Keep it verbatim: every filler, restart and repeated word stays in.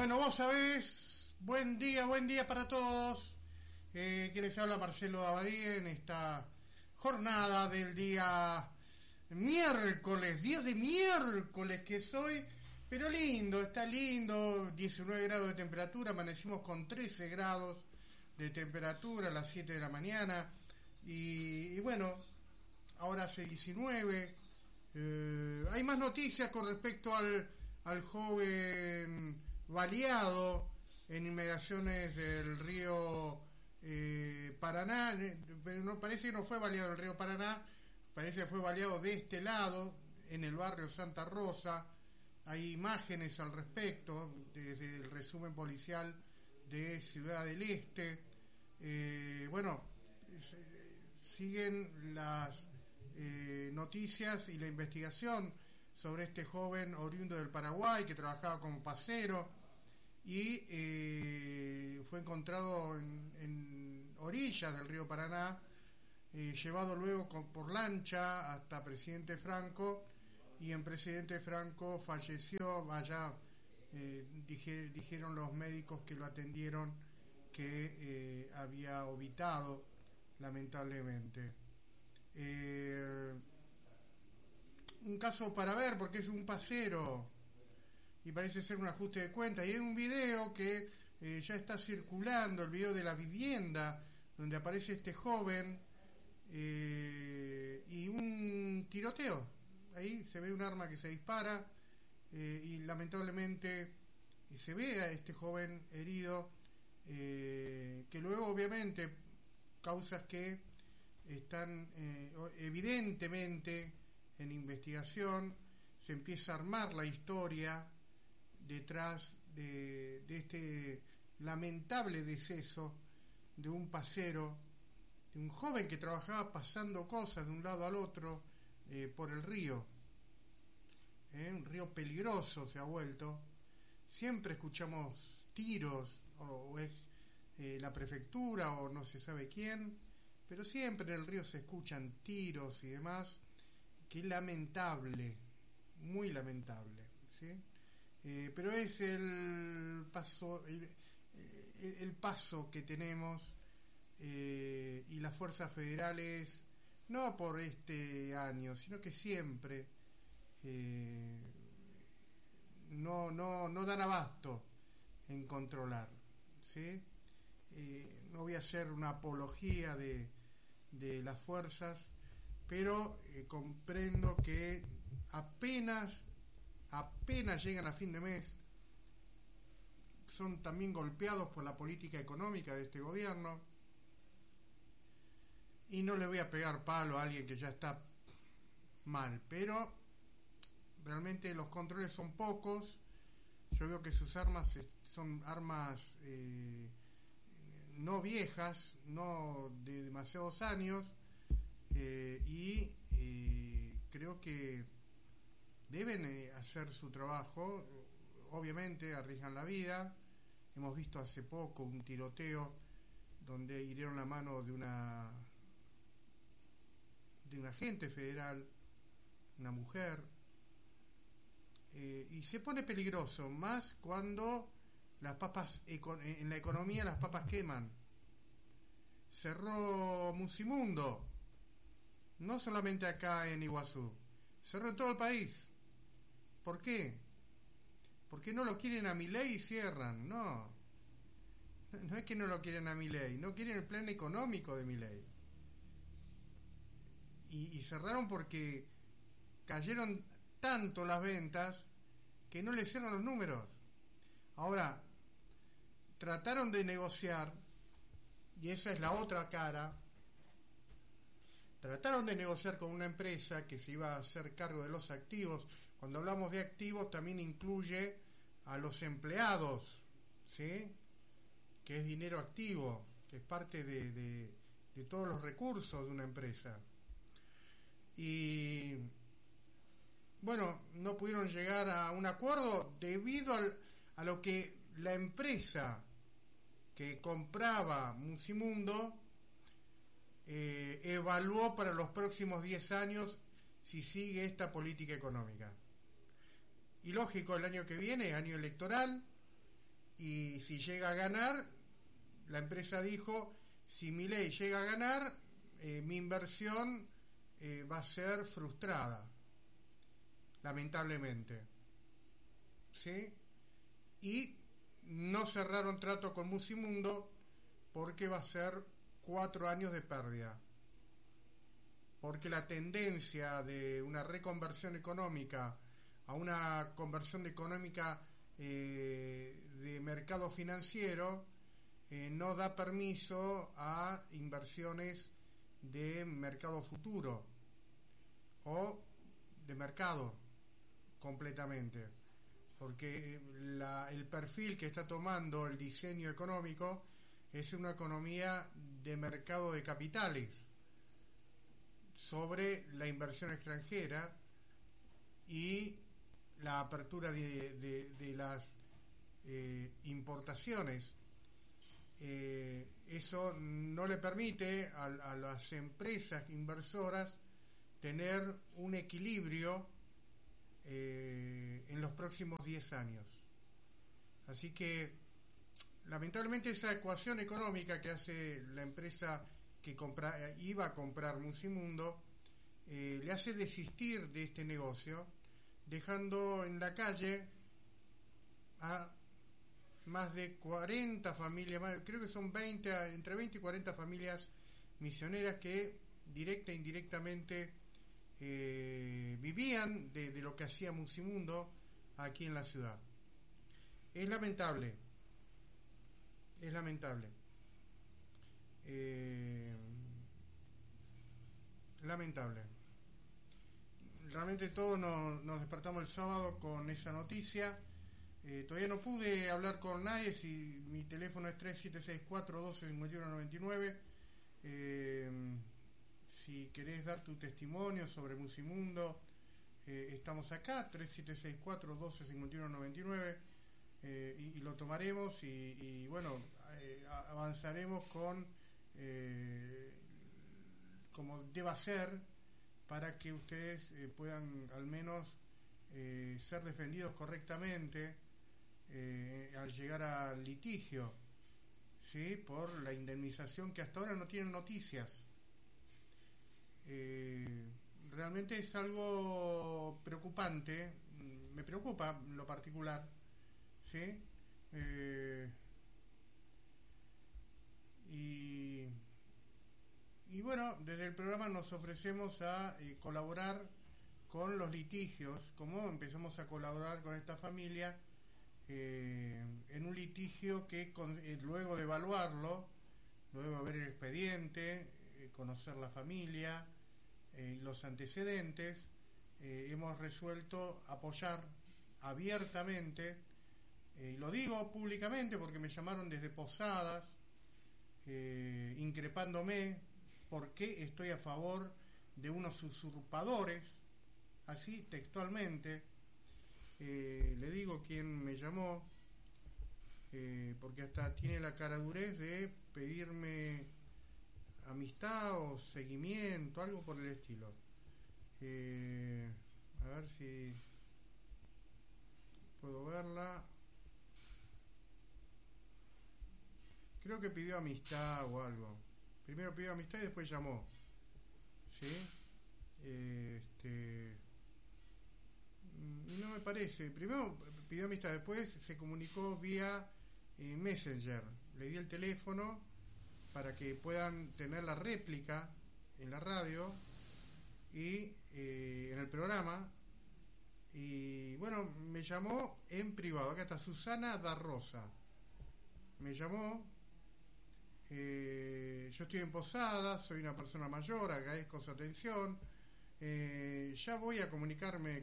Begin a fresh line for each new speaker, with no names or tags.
Bueno, vos sabés, buen día, buen día para todos. Eh, que les habla Marcelo Abadía en esta jornada del día miércoles, día de miércoles que soy, pero lindo, está lindo, diecinueve grados de temperatura, amanecimos con trece grados de temperatura a las siete de la mañana, y, y bueno, ahora hace diecinueve. Eh, hay más noticias con respecto al, al joven baleado en inmediaciones del río eh, Paraná, pero no, parece que no fue baleado en el río Paraná, parece que fue baleado de este lado, en el barrio Santa Rosa. Hay imágenes al respecto desde el resumen policial de Ciudad del Este. Eh, bueno, siguen las eh, noticias y la investigación sobre este joven oriundo del Paraguay que trabajaba como pasero y eh, fue encontrado en, en orillas del río Paraná, eh, llevado luego con, por lancha hasta Presidente Franco, y en Presidente Franco falleció. Vaya, eh, dije, dijeron los médicos que lo atendieron que eh, había ovitado, lamentablemente. Eh, un caso para ver, porque es un pasero y parece ser un ajuste de cuenta, y hay un video que eh, ya está circulando, el video de la vivienda donde aparece este joven eh, y un tiroteo. Ahí se ve un arma que se dispara eh, y lamentablemente eh, se ve a este joven herido, eh, que luego obviamente causas que están eh, evidentemente en investigación, se empieza a armar la historia detrás de, de este lamentable deceso de un pasero, de un joven que trabajaba pasando cosas de un lado al otro eh, por el río, eh, un río peligroso se ha vuelto. Siempre escuchamos tiros, o, o es eh, la prefectura o no se sabe quién, pero siempre en el río se escuchan tiros y demás. Qué lamentable, muy lamentable, ¿sí? Eh, pero es el paso, el, el, el paso que tenemos eh, y las fuerzas federales, no por este año, sino que siempre eh, no, no, no dan abasto en controlar, ¿sí? Eh, no voy a hacer una apología de, de las fuerzas, pero eh, comprendo que apenas apenas llegan a fin de mes son también golpeados por la política económica de este gobierno, y no le voy a pegar palo a alguien que ya está mal, pero realmente los controles son pocos. Yo veo que sus armas son armas eh, no viejas, no de demasiados años, eh, y eh, creo que deben eh, hacer su trabajo. Obviamente arriesgan la vida. Hemos visto hace poco un tiroteo donde hirieron la mano de una de un agente federal, una mujer, eh, y se pone peligroso, más cuando las papas en la economía las papas queman. Cerró Musimundo, no solamente acá en Iguazú, cerró en todo el país. ¿Por qué? Porque no lo quieren a Milei y cierran. No, no es que no lo quieren a Milei, no quieren el plan económico de Milei. Y, y cerraron porque cayeron tanto las ventas que no les cierran los números. Ahora, trataron de negociar, y esa es la otra cara. Trataron de negociar con una empresa que se iba a hacer cargo de los activos. Cuando hablamos de activos también incluye a los empleados, ¿sí? Que es dinero activo, que es parte de, de, de todos los recursos de una empresa. Y bueno, no pudieron llegar a un acuerdo debido al, a lo que la empresa que compraba Musimundo Eh, evaluó para los próximos diez años si sigue esta política económica. Y lógico, el año que viene, año electoral, y si llega a ganar, la empresa dijo, si Milei llega a ganar, eh, mi inversión eh, va a ser frustrada, lamentablemente, ¿sí? Y no cerraron trato con Musimundo porque va a ser cuatro años de pérdida, porque la tendencia de una reconversión económica a una conversión económica eh, de mercado financiero eh, no da permiso a inversiones de mercado futuro o de mercado completamente, porque la, el perfil que está tomando el diseño económico es una economía de mercado de capitales sobre la inversión extranjera y la apertura de, de, de las eh, importaciones. Eh, eso no le permite a, a las empresas inversoras tener un equilibrio eh, en los próximos diez años. Así que lamentablemente esa ecuación económica que hace la empresa que compra, iba a comprar Musimundo eh, le hace desistir de este negocio, dejando en la calle a más de cuarenta familias, creo que son veinte, entre veinte y cuarenta familias misioneras que directa e indirectamente eh, vivían de, de lo que hacía Musimundo aquí en la ciudad. Es lamentable, es lamentable. Eh, lamentable. Realmente todos nos, nos despertamos el sábado con esa noticia. Eh, todavía no pude hablar con nadie. Si mi teléfono es tres siete seis cuatro, uno dos cinco uno nueve nueve. Eh, si querés dar tu testimonio sobre Musimundo, eh, estamos acá, tres siete seis cuatro, uno dos cinco uno nueve nueve. Eh, y, y lo tomaremos y, y bueno, eh, avanzaremos con eh, como deba ser, para que ustedes eh, puedan al menos eh, ser defendidos correctamente eh, al llegar al litigio, ¿sí? Por la indemnización que hasta ahora no tienen noticias. Eh, realmente es algo preocupante, me preocupa en lo particular, ¿sí? Eh, y Y bueno, desde el programa nos ofrecemos a eh, colaborar con los litigios, como empezamos a colaborar con esta familia eh, en un litigio que con, eh, luego de evaluarlo, luego de ver el expediente, eh, conocer la familia eh, y los antecedentes, eh, hemos resuelto apoyar abiertamente, eh, y lo digo públicamente porque me llamaron desde Posadas, eh, increpándome por qué estoy a favor de unos usurpadores, así textualmente. Eh, le digo quién me llamó, eh, porque hasta tiene la caradurez de pedirme amistad o seguimiento, algo por el estilo. Eh, a ver si puedo verla. Creo que pidió amistad o algo. Primero pidió amistad y después llamó, ¿sí? Este, y no me parece. Primero pidió amistad, después se comunicó vía eh, Messenger. Le di el teléfono para que puedan tener la réplica en la radio y eh, en el programa. Y bueno, me llamó en privado. Acá está Susana da Rosa. Me llamó. Eh, yo estoy en Posada, soy una persona mayor, agradezco su atención. Eh, ya voy a comunicarme